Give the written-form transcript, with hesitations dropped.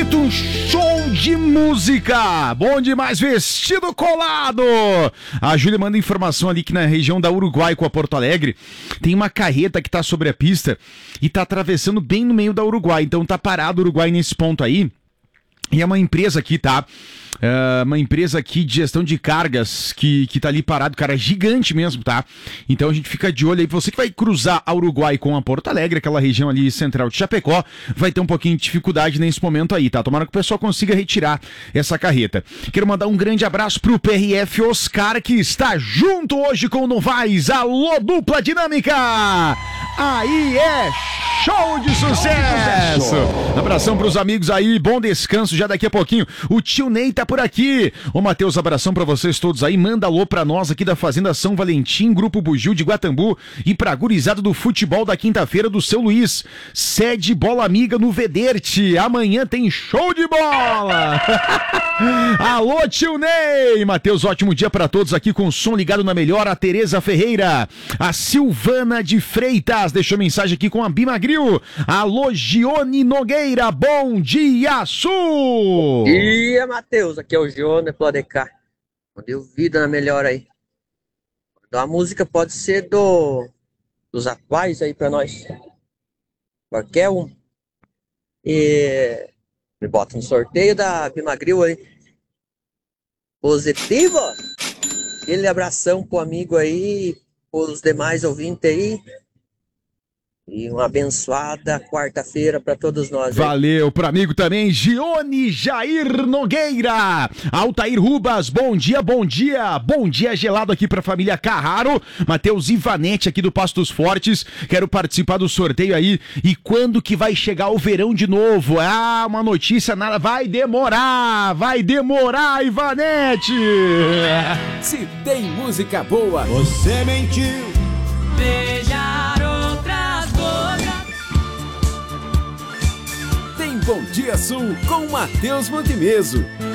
bonito, um show de música. Bom demais, vestido colado. A Júlia manda informação ali que na região da Uruguai com a Porto Alegre tem uma carreta que tá sobre a pista e tá atravessando bem no meio da Uruguai. Então tá parado o Uruguai nesse ponto aí. E é uma empresa aqui, tá? Uma empresa aqui de gestão de cargas que tá ali parado, cara, é gigante mesmo, tá? Então a gente fica de olho aí. Você que vai cruzar a Uruguai com a Porto Alegre, aquela região ali central de Chapecó, vai ter um pouquinho de dificuldade nesse momento aí, tá? Tomara que o pessoal consiga retirar essa carreta. Quero mandar um grande abraço pro PRF Oscar, que está junto hoje com o Novaes. Alô, dupla dinâmica! Aí é show de sucesso! Abração pros amigos aí, bom descanso já daqui a pouquinho. O tio Ney tá por aqui. Ô, Matheus, abração pra vocês todos aí. Manda alô pra nós aqui da Fazenda São Valentim, Grupo Bugio de Guatambu e pra gurizada do futebol da quinta-feira do Seu Luiz. Sede Bola Amiga no Vederte. Amanhã tem show de bola! Alô, tio Ney! Matheus, ótimo dia pra todos aqui com o som ligado na melhor. A Tereza Ferreira, a Silvana de Freitas deixou mensagem aqui com a Bimagril. Alô, Gione Nogueira, bom dia, Sul! Bom dia, Matheus, aqui é o Gione Plodecar. Deu vida na melhor aí. A música pode ser dos atuais aí pra nós. Qualquer um. E me bota no sorteio da Bimagril aí. Positivo. Aquele abração pro amigo aí, pros demais ouvintes aí. E uma abençoada quarta-feira para todos nós. Valeu, pro amigo também, Gione Jair Nogueira. Altair Rubas, bom dia, bom dia. Bom dia gelado aqui pra família Carraro. Matheus Ivanete aqui do Pastos Fortes. Quero participar do sorteio aí. E quando que vai chegar o verão de novo? Ah, uma notícia nada. Vai demorar, Ivanete. Se tem música boa, você mentiu. Beijar outras bocas. Tem Bom Dia Sul com Matheus Montemeso.